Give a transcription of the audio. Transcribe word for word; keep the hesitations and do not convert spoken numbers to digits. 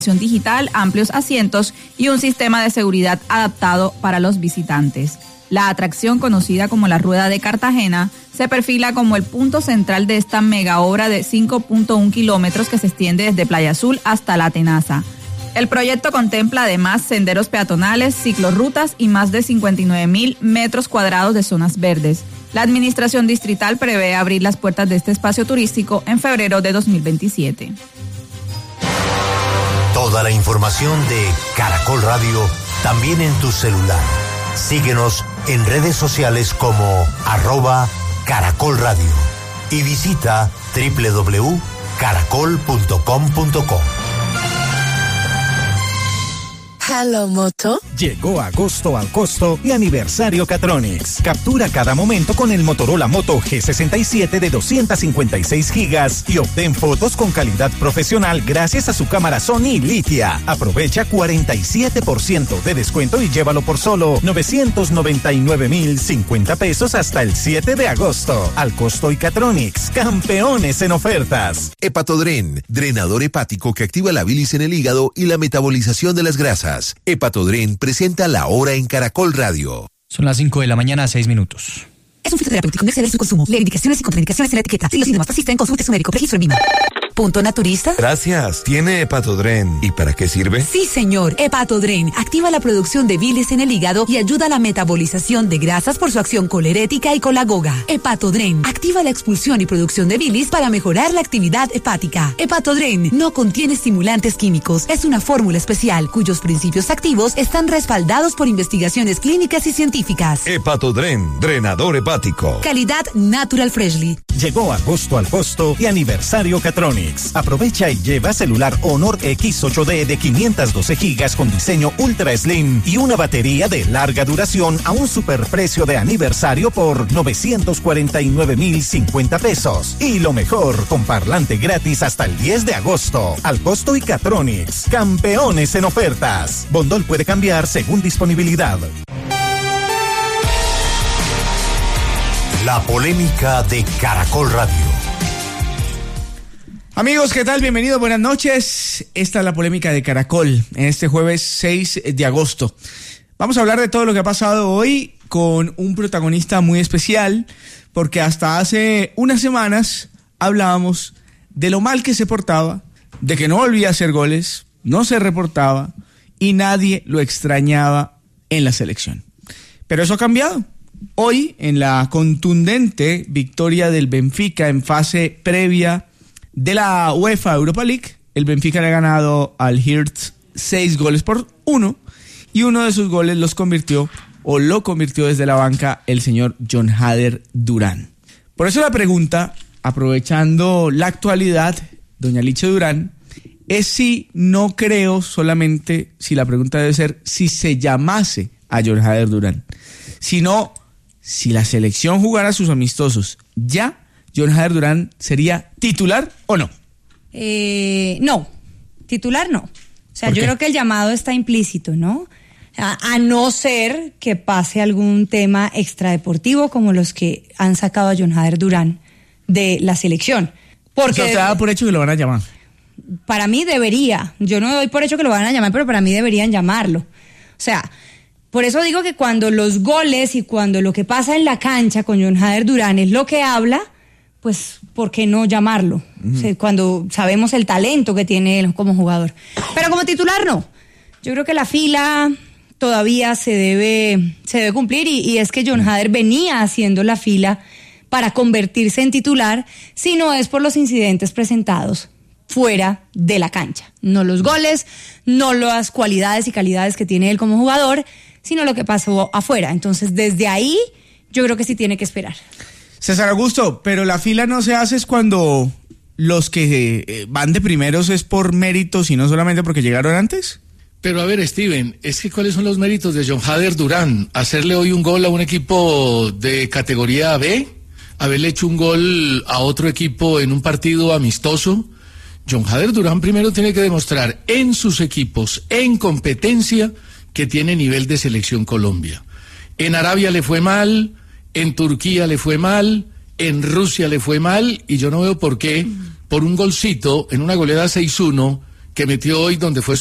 digital, amplios asientos y un sistema de seguridad adaptado para los visitantes. La atracción, conocida como la Rueda de Cartagena, se perfila como el punto central de esta mega obra de cinco punto uno kilómetros que se extiende desde Playa Azul hasta La Tenaza. El proyecto contempla además senderos peatonales, ciclorrutas y más de cincuenta y nueve mil metros cuadrados de zonas verdes. La administración distrital prevé abrir las puertas de este espacio turístico en febrero de dos mil veintisiete. Toda la información de Caracol Radio también en tu celular. Síguenos en redes sociales como arroba Caracol Radio y visita doble u doble u doble u punto caracol punto com punto co. Hello, Moto. Llegó agosto al costo y aniversario Catronics. Captura cada momento con el Motorola Moto G sesenta y siete de doscientos cincuenta y seis gigas y obtén fotos con calidad profesional gracias a su cámara Sony Litia. Aprovecha cuarenta y siete por ciento de descuento y llévalo por solo novecientos noventa y nueve mil cincuenta pesos hasta el siete de agosto. Al costo y Catronics, campeones en ofertas. Hepatodren, drenador hepático que activa la bilis en el hígado y la metabolización de las grasas. Hepatodren presenta La Hora en Caracol Radio. Son las cinco de la mañana, seis minutos. Es un fitoterapéutico, no exceder su consumo. Lee indicaciones y contraindicaciones en la etiqueta. Si los síntomas persisten, consulte a su médico. Registro en Vima. ¿Punto naturista? Gracias. ¿Tiene Hepatodren? ¿Y para qué sirve? Sí, señor. Hepatodren activa la producción de bilis en el hígado y ayuda a la metabolización de grasas por su acción colerética y colagoga. Hepatodren activa la expulsión y producción de bilis para mejorar la actividad hepática. Hepatodren no contiene estimulantes químicos. Es una fórmula especial cuyos principios activos están respaldados por investigaciones clínicas y científicas. Hepatodren, drenador hepático. Calidad Natural Freshly. Llegó agosto al costo y aniversario Catronics. Aprovecha y lleva celular Honor X ocho D de quinientos doce gigas con diseño Ultra Slim y una batería de larga duración a un superprecio de aniversario por novecientos cuarenta y nueve mil cincuenta pesos. Y lo mejor, con parlante gratis hasta el diez de agosto. Al costo y Catronics, campeones en ofertas. Bondol puede cambiar según disponibilidad. La polémica de Caracol Radio. Amigos, ¿qué tal? Bienvenidos, buenas noches. Esta es la polémica de Caracol en este jueves seis de agosto. Vamos a hablar de todo lo que ha pasado hoy con un protagonista muy especial, porque hasta hace unas semanas hablábamos de lo mal que se portaba, de que no volvía a hacer goles, no se reportaba y nadie lo extrañaba en la selección. Pero eso ha cambiado. Hoy, en la contundente victoria del Benfica en fase previa de la UEFA Europa League, el Benfica le ha ganado al Hertz seis goles por uno y uno de sus goles los convirtió o lo convirtió desde la banca el señor Jon Hader Durán. Por eso la pregunta, aprovechando la actualidad, doña Licha Durán, es si no creo solamente, si la pregunta debe ser si se llamase a Jon Hader Durán, sino si la selección jugara sus amistosos, ¿ya Jon Hader Durán sería titular o no? Eh, no, titular no. O sea, yo creo que el llamado está implícito, ¿no? A, a no ser que pase algún tema extradeportivo como los que han sacado a Jon Hader Durán de la selección. Porque o sea, usted da por hecho que lo van a llamar. Para mí debería. Yo no doy por hecho que lo van a llamar, pero para mí deberían llamarlo. O sea, por eso digo que cuando los goles y cuando lo que pasa en la cancha con Jon Hader Durán es lo que habla, pues, ¿por qué no llamarlo? Uh-huh. O sea, cuando sabemos el talento que tiene él como jugador. Pero como titular, no. Yo creo que la fila todavía se debe, se debe cumplir y, y es que Jon Hader venía haciendo la fila para convertirse en titular, si no es por los incidentes presentados fuera de la cancha. No los goles, no las cualidades y calidades que tiene él como jugador, sino lo que pasó afuera. Entonces, desde ahí, yo creo que sí tiene que esperar. César Augusto, pero la fila no se hace es cuando los que eh, van de primeros es por méritos y no solamente porque llegaron antes. Pero a ver, Steven, es que ¿cuáles son los méritos de Jon Hader Durán? ¿Hacerle hoy un gol a un equipo de categoría B? ¿Haberle hecho un gol a otro equipo en un partido amistoso? Jon Hader Durán primero tiene que demostrar en sus equipos, en competencia, que tiene nivel de selección Colombia. En Arabia le fue mal, en Turquía le fue mal, en Rusia le fue mal, y yo no veo por qué, por un golcito, en una goleada seis uno, que metió hoy donde fue